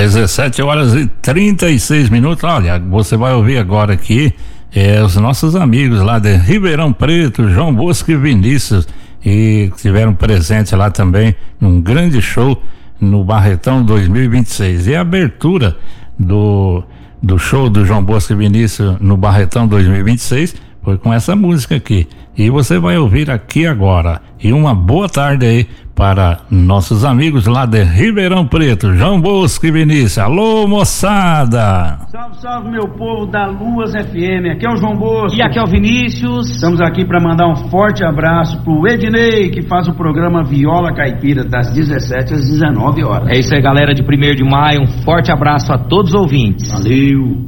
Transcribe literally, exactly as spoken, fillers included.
dezessete horas e trinta e seis minutos. Olha, você vai ouvir agora aqui é, os nossos amigos lá de Ribeirão Preto, João Bosco e Vinícius, e estiveram presentes lá também num grande show no Barretão dois mil e vinte e seis. E a abertura do, do show do João Bosco e Vinícius no Barretão dois mil e vinte e seis foi com essa música aqui. E você vai ouvir aqui agora. E uma boa tarde aí para nossos amigos lá de Ribeirão Preto, João Bosco e Vinícius. Alô, moçada! Salve, salve, meu povo da Luas F M. Aqui é o João Bosco. E aqui é o Vinícius. Estamos aqui para mandar um forte abraço pro Ednei, que faz o programa Viola Caipira, das dezessete às dezenove horas. É isso aí, galera de primeiro de maio. Um forte abraço a todos os ouvintes. Valeu!